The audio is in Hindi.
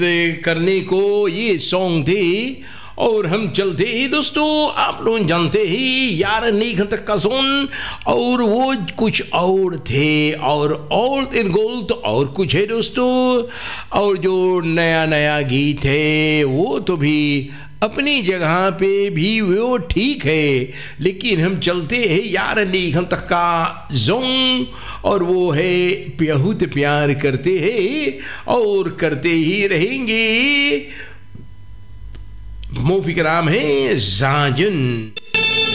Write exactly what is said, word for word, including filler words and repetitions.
करने को ये सॉन्ग थे और हम चलते ही दोस्तों, आप लोग जानते ही यार नीख तक का जोन, और वो कुछ और थे और और इन गोल तो और कुछ है दोस्तों। और जो नया नया गीत है वो तो भी अपनी जगह पे भी वो ठीक है, लेकिन हम चलते हैं यार नीख तक का जोन, और वो है बहुत प्यार करते हैं और करते ही रहेंगे। मूवी का नाम है साजन।